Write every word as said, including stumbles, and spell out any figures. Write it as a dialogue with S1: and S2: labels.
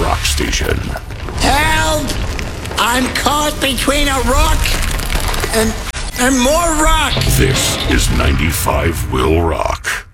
S1: rock station.
S2: Help! I'm caught between a rock and, and more rock.
S1: This is ninety-five Will Rock.